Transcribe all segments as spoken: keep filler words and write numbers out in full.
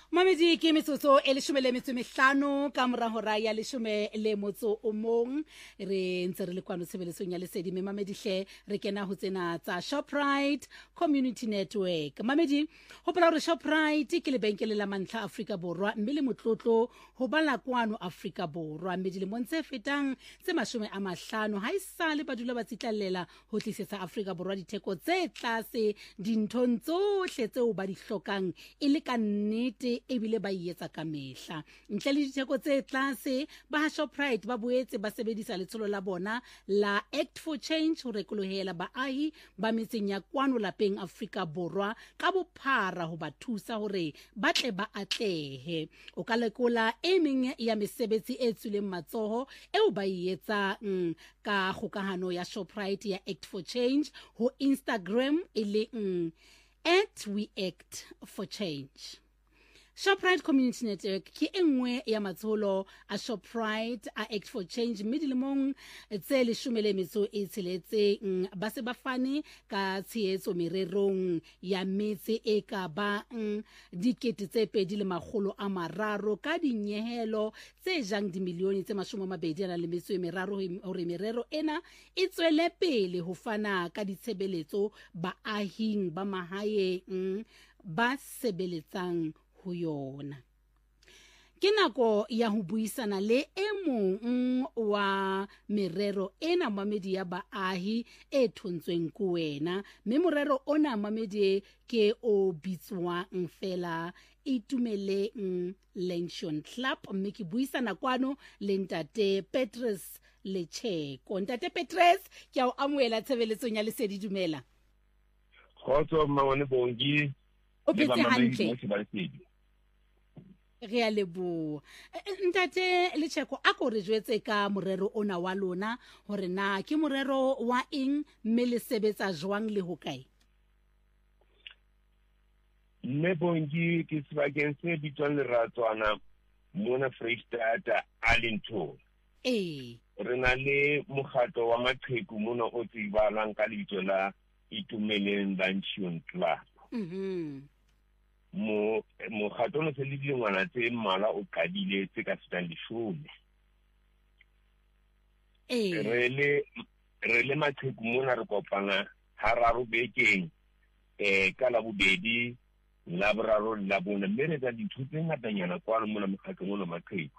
Mamedi ke metsotso e leshome le metso e mehlano ka mora hora ya leshome le motso o mong re ntse re le kwano tshebeletsong ya lesedi me Mamedi hle re kena ho tsena tsa Shoprite Community Network. Mamedi hopola hore Shoprite ke lebenkele la mantlha Afrika Borwa mme le motlotlo ho bala kwano Afrika Borwa mme dilemong tse fetang tse mashome a mahlano ha isale ba dula ba tsitlallela ho tlisetsa Afrika Borwa ditheko tse tlase dinthong tsohle tseo ba di hlokang e le ka nnete ebile ba ietsa ka mehla ntle le ditheko tse tlase ba ha Shoprite ba boetse ba sebedisa letsholo la bona la Act for Change ho rekolohela baahi ba metseng ya kwano lapeng Afrika Borwa ka bophara ho ba thusa hore ba tle ba atlehe o ka lekola e meng ya mesebetsi e tswileng matsoho eo ba ietsang ka kgokahano ya Shoprite ya Act for Change ho Instagram e leng at we act for change. Shoprite Community Network ke engwe ya matsholo a Shoprite a Act for Change medilemong tse leshome le metso e tsheletseng ba se ba fane ka tshehetso mererong ya metse e ka bang dikete tse pedi le makgolo a mararo ka dinyehelo tse jang dimilione tse mashome a mabedi a le metso e meraro hore merero ena e tswele pele ho fana ka ditshebeletso baahing ba mahaeng ba sebeletsang ho yona. Ke nako ya ho buisana le e mong wa merero ena Mamedi ya baahi e thontsweng ku wena mme morero ona Mamedi ke o bitswang fela Itumeleng Lension Club mme ke buisana kwano le ntate Petrus Letsheko. Ntate Petrus ke a o amohela tshebeletsong ya lesedi dumela. Khotso mangwane bongi o phetse hantle re a leboha ntate Letsheko a ko re jwetse ka morero ona wa lona hore na ke morero wa eng mme le sebetsa jwang le hokae mme bongi ke sebakeng se bitswang Leratswana mona Freistata Allenton eh re na le mokgatlo wa maqheku mona o tsibalang ka lebitso la Itumeleng Lension Club mhm mo mo khatona se le dingwana tse mmala o qadile tse ka fetang leshome eh re le re le maqheku mona re kopana hararo bekeng eh ka la bobedi la boraro la bona mme re tsa dithuto ngatanyana kwano mona mokhatlo mona maqheku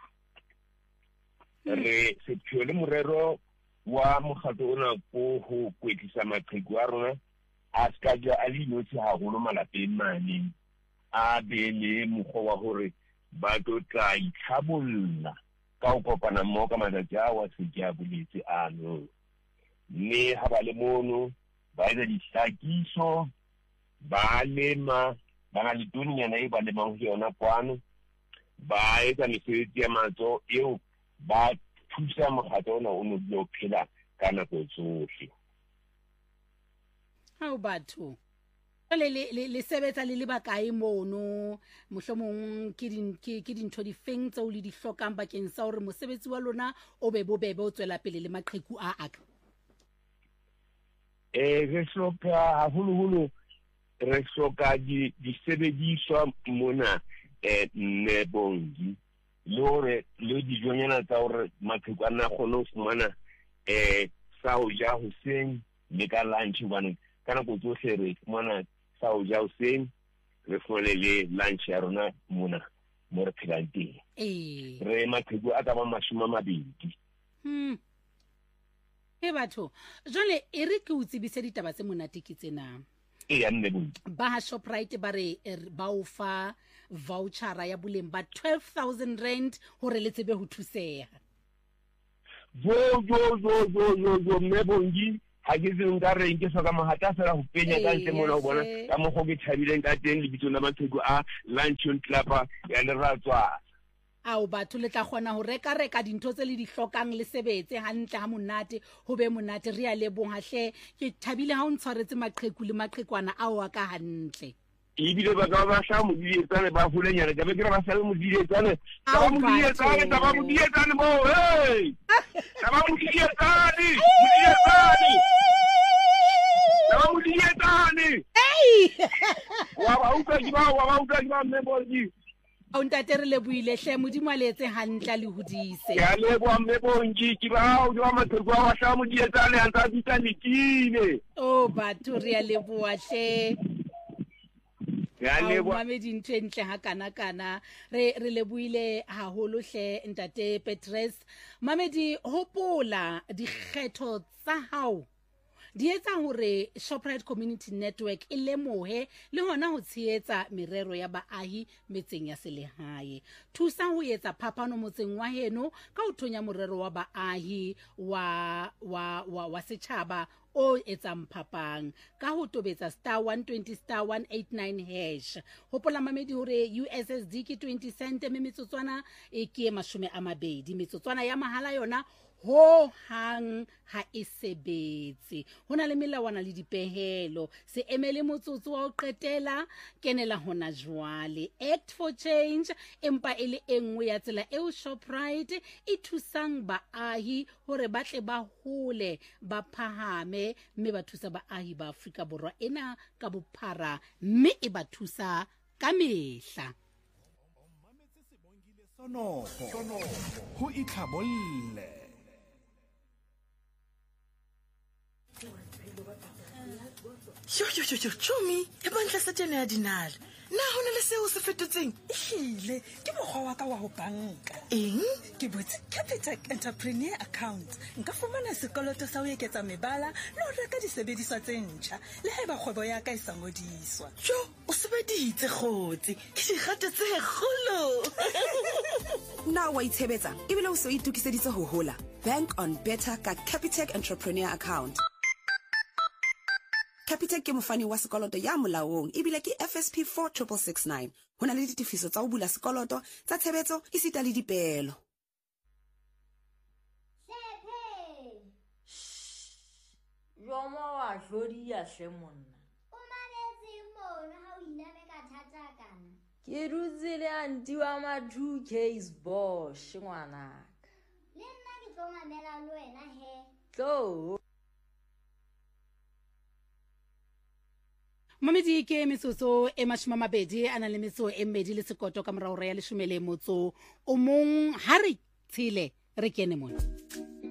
re se phele morero wa mokhatlo ona ko ho kwetlisa maqheku a rona a ska ja a le notsi haholo malapeng mane a be le mokgwa wa hore ba tlo tla itlhabolla ka ho kopana mmoho ka matsatsi a wa se ke a boletse ano mme ha ba le mono ba etsa dihlakiso ba lema ba na le toninyana e ba lemang ho yona kwano ba etsa mesebetsi ya matso eo ba thusa mokgatlo ona o no lo phela ka nako tsohle ha o batho le le le sebetsa le le bakae mono mohlomong ke din ke ke dintho di feng tse o le di hlokang bakeng sa hore mosebetsi wa lona o be bobebe o tswela pele le maqheku a aka eh re hloka haholo holo re hloka di disebediswa mona eh ne bongi lore le di jonyana tsa hore maqheku a na kgone ho fumana eh sa ho ja hoseng le ka lunch bana kana go tsohle re fumana sa ho ja hoseng re fole le lunch ya rona mona mo re phelang teng eh re maqheku a ka ba mashome a mabedi hm e batho jole e re ke utsibise ditaba tse monate ke tsena e ya nne bo ba ha Shoprite ba re ba o fa voucher ya boleng ba twelve thousand rand hore le tsebe ho thuseha jo jo jo jo jo jo me bongi ha ke se nka re nke soka mahata fela ho penya ka ntle mona ho bona ka mo go ke thabileng ka teng le bitso la maqheku a Lension Club ya Leratswana ao batho le tla kgona ho reka reka dintho tse le di hlokang le sebetse hantle ha monate ho be monate re a leboha hle ke thabile ha o ntshwaretse maqheku le maqhekwana ao a ka hantle ibile ba ka ba sha mo dietsane ba hulenyana ka be ke ba sha mo dietsane ka ba mo dietsane ka ba mo dietsane mo hey ka ba mo dietsane mo dietsane ka ba mo dietsane hey wa ba uka di ba wa ba uka di ba me bo di o ntate re leboile hle modimo a letse hantle le hodise ke a leboa mme bonji ke ba o wa maqheku a wa hla mo di etsa le ntse a bitsa lekile o batho re a leboa hle ya leboa mamedi ntho e ntle ha kana kana re re leboile haholo hle ntate Petrus mamedi hopola dikgetho tsa hao di etsa hore Shoprite Community Network e lemohe le hona ho tshehetsa merero ya baahi metseng ya selehae thusa ho etsa phapano motseng wa heno ka ho thonya morero wa baahi wa wa wa, wa setjhaba o etsang phapang ka ho tobetsa star one twenty star one eighty-nine hash hopola mamedi hore U S S D ke twenty cent me metsotswana e ke mashome a mabedi metsotswana ya mahala yona ho hang ha e sebetse hona le melawana le dipehelo se emele motsotso wa ho qetela kenela hona jwale act for change empa ele engwe ya tsela eo Shoprite e thusang baahi hore ba tle ba hole ba phahame mme ba thusa baahi ba Afrika Borwa ena ka bophara mme e ba thusa ka mehla sono sono ho itlhabolle Yo yo yo yo Chomi e bantla sa tena ya dinala na hona le seo se fetotseng Ehlile ke mokgwa wa ka wa ho banka eng ke botse Capitec Entrepreneur Account nka fumana sekoloto sa ho eketsa mebala le ho reka disebediswa tse ntjha le haeba kgwebo ya ka e sa ngodiswa jo o sebeditse kgotsi ke digate tse kgolo na wa itshebetsa ebile o se o itukiseditse ho hola bank on better ka Capitec Entrepreneur Account Capitec ke mofani wa sekoloto ya molaong ebile ke F S P four six six six nine hona le ditifiso tsa ho bula sekoloto tsa tshebetso isita le dipelo Joma wa hlodi ya hle monna o manetse mono ha o iname ka thata kana ke rutsile anti wa ma two K's bosh ngwanaka le nna ke tlo mamela le wena he tlo Mamedi ke metsotso e mashome a mabedi ana le metso e mmedi le sekoto ka morao ya leshome le motso o mong ha re tshile re kene mona